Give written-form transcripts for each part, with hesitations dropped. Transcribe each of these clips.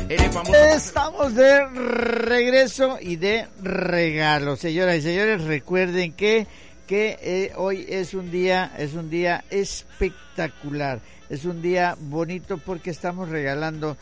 Estamos de regreso y de regalo, señoras y señores. Recuerden que hoy es un día espectacular, es un día bonito porque estamos regalando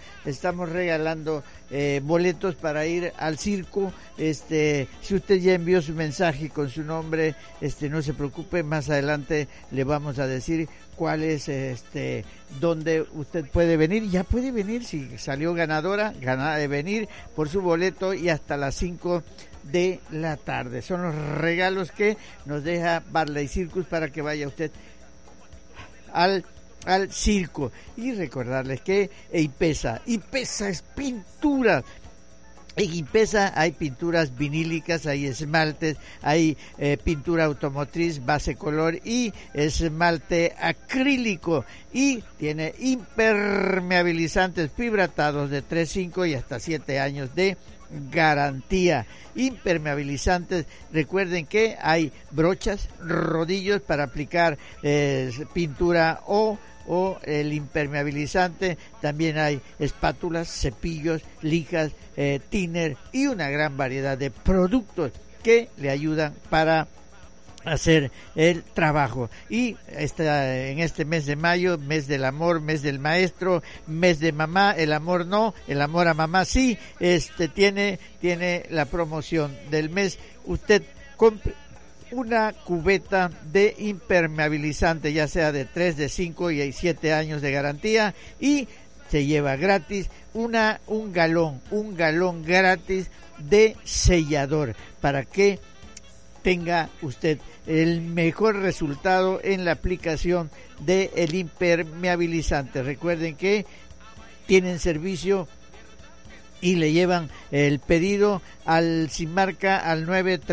boletos para ir al circo. Si usted ya envió su mensaje con su nombre, no se preocupe, más adelante le vamos a decir cuál es dónde usted puede venir. Ya puede venir, si salió ganadora de venir por su boleto, y hasta las 5 de la tarde. Son los regalos que nos deja Barley Circus para que vaya usted al circo. Y recordarles que IPESA es pintura. En IPESA hay pinturas vinílicas, hay esmaltes, hay pintura automotriz, base color y esmalte acrílico, y tiene impermeabilizantes fibratados de 3, 5 y hasta 7 años de garantía. Impermeabilizantes, recuerden que hay brochas, rodillos para aplicar pintura o el impermeabilizante. También hay espátulas, cepillos, lijas, thinner y una gran variedad de productos que le ayudan para hacer el trabajo. Y en este mes de mayo, mes del amor, mes del maestro, mes de mamá, el amor no, el amor a mamá sí, tiene la promoción del mes. Usted compre una cubeta de impermeabilizante, ya sea de 3, de 5 y 7 años de garantía, y se lleva gratis un galón gratis de sellador para que tenga usted el mejor resultado en la aplicación del impermeabilizante. Recuerden que tienen servicio y le llevan el pedido sin marca al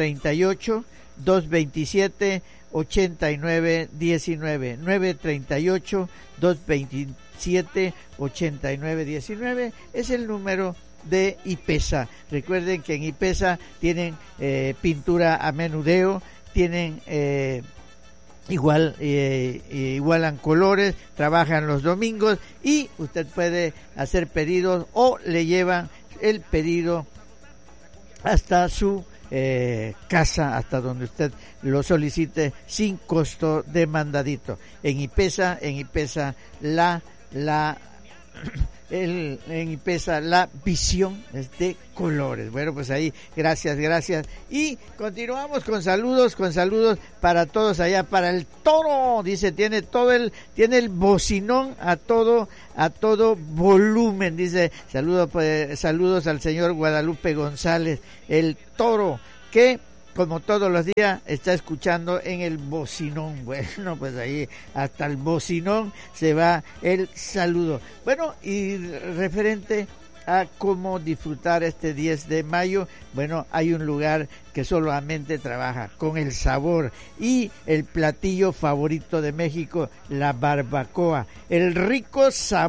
938-227-8919, 938-227-8919 es el número de IPESA. Recuerden que en IPESA tienen pintura a menudeo, tienen igualan colores, trabajan los domingos, y usted puede hacer pedidos o le llevan el pedido hasta su casa, hasta donde usted lo solicite, sin costo de mandadito. En IPESA la visión es de colores. Bueno, pues ahí, gracias. Y continuamos con saludos para todos allá, para el Toro. Dice, tiene el bocinón a todo volumen. Dice, saludos al señor Guadalupe González, el Toro, que como todos los días está escuchando en el bocinón. Bueno, pues ahí hasta el bocinón se va el saludo. Bueno, y referente a cómo disfrutar este 10 de mayo, bueno, hay un lugar que solamente trabaja con el sabor y el platillo favorito de México, la barbacoa, el rico sabor